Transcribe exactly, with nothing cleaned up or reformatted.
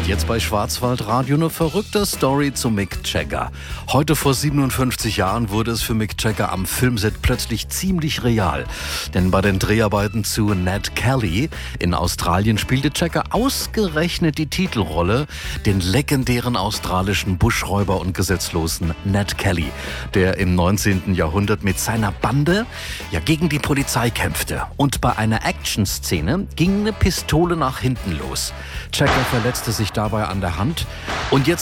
Jetzt bei Schwarzwaldradio eine verrückte Story zu Mick Jagger. Heute vor siebenundfünfzig Jahren wurde es für Mick Jagger am Filmset plötzlich ziemlich real. Denn bei den Dreharbeiten zu Ned Kelly in Australien spielte Jagger ausgerechnet die Titelrolle, den legendären australischen Buschräuber und Gesetzlosen Ned Kelly, der im neunzehnten Jahrhundert mit seiner Bande ja gegen die Polizei kämpfte. Und bei einer Action-Szene ging eine Pistole nach hinten los. Jagger verletzte sich dabei an der Hand und jetzt